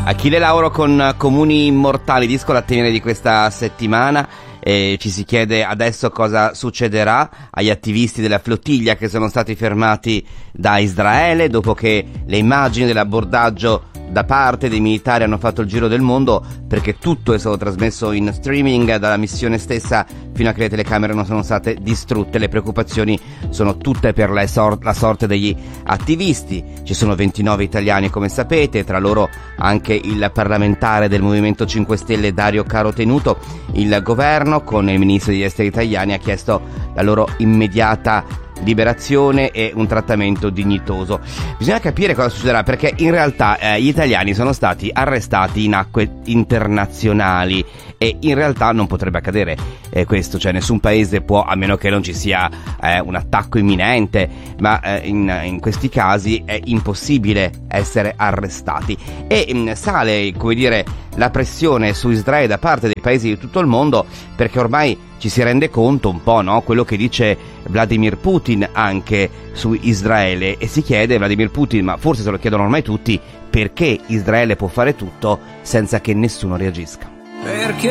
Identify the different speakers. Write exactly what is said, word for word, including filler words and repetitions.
Speaker 1: Achille Lauro con Comuni Immortali, disco da tenere di questa settimana. E ci si chiede adesso cosa succederà agli attivisti della flottiglia che sono stati fermati da Israele dopo che le immagini dell'abbordaggio da parte dei militari hanno fatto il giro del mondo, perché tutto è stato trasmesso in streaming dalla missione stessa fino a che le telecamere non sono state distrutte. Le preoccupazioni sono tutte per la, sor- la sorte degli attivisti. Ci sono ventinove italiani, come sapete, tra loro anche il parlamentare del Movimento cinque Stelle Dario Carotenuto. Il governo, con il ministro degli esteri italiani, ha chiesto la loro immediata liberazione e un trattamento dignitoso. Bisogna capire cosa succederà, perché in realtà eh, gli italiani sono stati arrestati in acque internazionali e in realtà non potrebbe accadere eh, questo, cioè nessun paese può, a meno che non ci sia eh, un attacco imminente, ma eh, in, in questi casi è impossibile essere arrestati e mh, sale, come dire, la pressione su Israele da parte dei paesi di tutto il mondo, perché ormai ci si rende conto un po', no? Quello che dice Vladimir Putin anche su Israele, e si chiede Vladimir Putin, ma forse se lo chiedono ormai tutti, perché Israele può fare tutto senza che nessuno reagisca.
Speaker 2: Perché